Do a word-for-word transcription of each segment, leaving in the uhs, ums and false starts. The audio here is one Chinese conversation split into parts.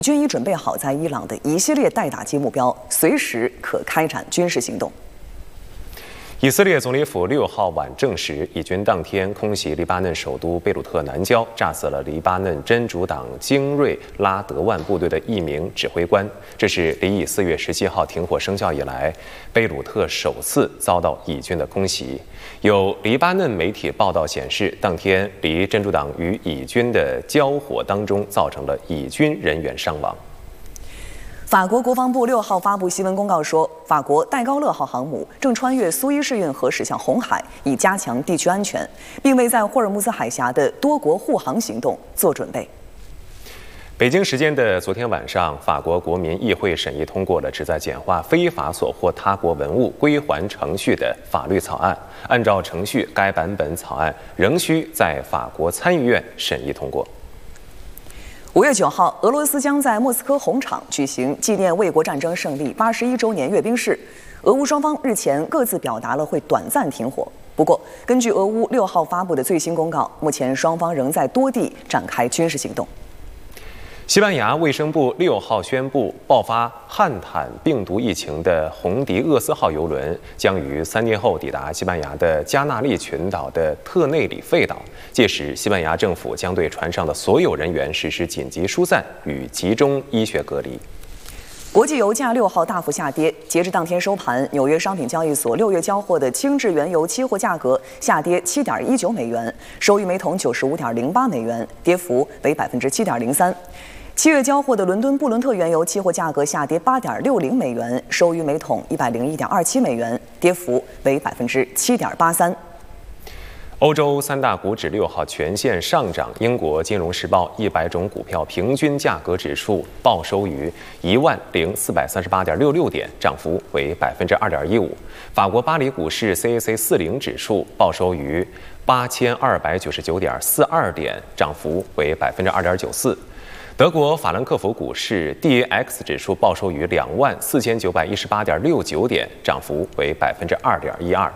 军已准备好在伊朗的一系列待打击目标，随时可开展军事行动。 以色列总理府六号晚证实，以军当天空袭黎巴嫩首都贝鲁特南郊，炸死了黎巴嫩真主党精锐拉德万部队的一名指挥官。这是离以四月十七号停火生效以来，贝鲁特首次遭到以军的空袭。有黎巴嫩媒体报道显示，当天黎真主党与以军的交火当中，造成了以军人员伤亡。 法国国防部六号发布新闻公告说，法国戴高乐号航母正穿越苏伊士运河驶向红海，以加强地区安全，并为在霍尔木兹海峡的多国护航行动做准备。 北京时间的昨天晚上，法国国民议会审议通过了旨在简化非法所获他国文物归还程序的法律草案。按照程序，该版本草案仍需在法国参议院审议通过。 五月九号，俄罗斯将在莫斯科红场举行纪念卫国战争胜利八十一周年阅兵式。俄乌双方日前各自表达了会短暂停火，不过，根据俄乌六号发布的最新公告，目前双方仍在多地展开军事行动。 西班牙卫生部六号宣布，爆发汉坦病毒疫情的红迪厄斯号邮轮将于三天后抵达西班牙的加纳利群岛的特内里费岛。届时，西班牙政府将对船上的所有人员实施紧急疏散与集中医学隔离。 国际油价六号大幅下跌，截至当天收盘，纽约商品交易所六月交货的轻质原油期货价格下跌七点一九美元，收于每桶九十五点零八美元，跌幅为百分之七点零三。七月交货的伦敦布伦特原油期货价格下跌八点六零美元，收于每桶一百零一点二七美元，跌幅为百分之七点八三。 欧洲三大股指六号全线上涨，英国金融时报一百种股票平均价格指数报收于一万零四百三十八点六六点，涨幅为百分之二点一五。法国巴黎股市 C A C 四零指数报收于八千二百九十九点四二点，涨幅为百分之二点九四。德国法兰克福股市 D A X 指数报收于两万四千九百一十八点六九点，涨幅为百分之二点一二。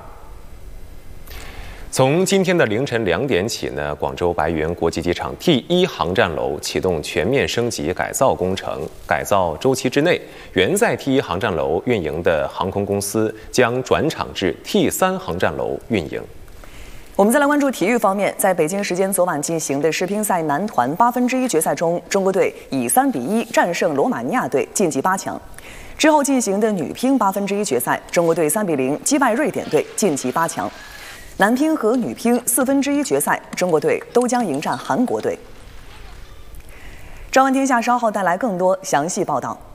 从今天的凌晨两点起呢，广州白云国际机场 T 一航站楼启动全面升级改造工程。改造周期之内，原在 T 一航站楼运营的航空公司将转场至 T 三航站楼运营。 我们再来关注体育方面，在北京时间昨晚进行的世乒赛男团八分之一决赛中，中国队以三比一战胜罗马尼亚队，晋级八强。之后进行的女乒八分之一决赛，中国队三比零击败瑞典队，晋级八强。男乒和女乒四分之一决赛，中国队都将迎战韩国队。朝闻天下稍后带来更多详细报道。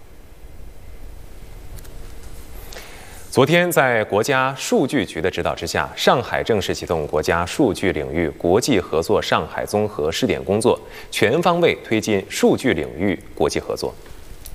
昨天，在国家数据局的指导之下，上海正式启动国家数据领域国际合作上海综合试点工作，全方位推进数据领域国际合作。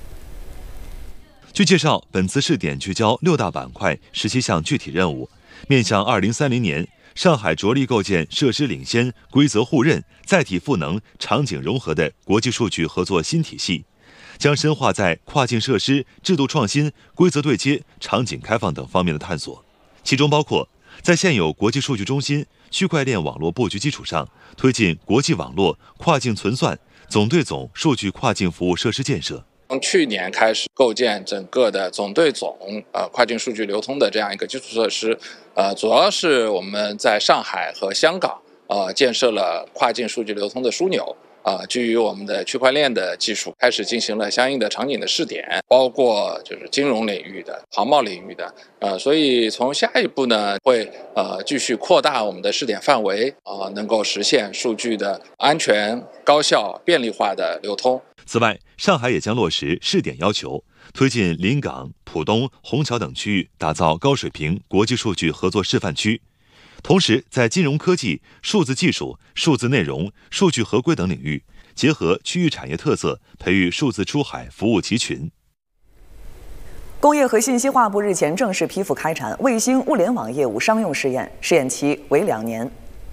据介绍，本次试点聚焦六大板块、十七项具体任务。面向二零三零年，上海着力构建设施领先、规则互认、载体赋能、场景融合的国际数据合作新体系，将深化在跨境设施、制度创新、规则对接、场景开放等方面的探索。其中包括在现有国际数据中心、区块链网络布局基础上，推进国际网络、跨境存算、总对总数据跨境服务设施建设。 从去年开始构建整个的总对总呃跨境数据流通的这样一个基础设施，呃，主要是我们在上海和香港呃建设了跨境数据流通的枢纽。啊，基于我们的区块链的技术，开始进行了相应的场景的试点，包括就是金融领域的、航贸领域的，呃，所以从下一步呢，会呃继续扩大我们的试点范围，啊、呃，能够实现数据的安全、高效、便利化的流通。 此外，上海也将落实试点要求，推进临港、浦东、虹桥等区域打造高水平国际数据合作示范区。同时，在金融科技、数字技术、数字内容、数据合规等领域，结合区域产业特色，培育数字出海服务集群。 工业和信息化部日前正式批复开展卫星物联网业务商用试验，试验期为两年。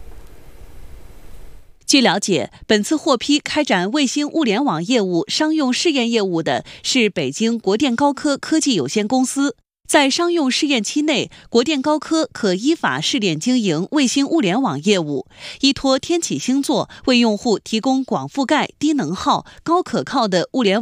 据了解，本次获批开展卫星物联网业务商用试验业务的是北京国电高科科技有限公司。在商用试验期内，国电高科可依法试点经营卫星物联网业务，依托天启星座为用户提供广覆盖、低能耗、高可靠的物联网